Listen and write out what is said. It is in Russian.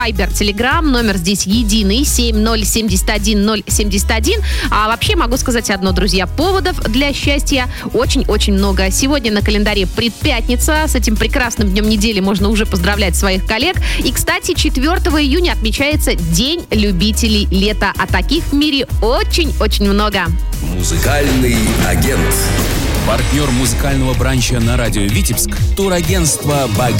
Вайбер, Телеграм, номер здесь единый, 7071-071. А вообще могу сказать одно, друзья, поводов для счастья очень-очень много. Сегодня на календаре предпятница, с этим прекрасным днем недели можно уже поздравлять своих коллег. И, кстати, 4 июня отмечается День любителей лета, а таких в мире очень-очень много. Музыкальный агент. Партнер музыкального бранча на радио Витебск — турагентство «Богема».